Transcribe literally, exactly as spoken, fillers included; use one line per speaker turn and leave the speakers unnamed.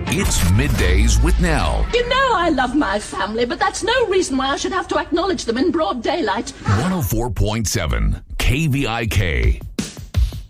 It's Middays with Nell.
You know I love my family, but that's no reason why I should have to acknowledge them in broad daylight.
one oh four point seven K V I K.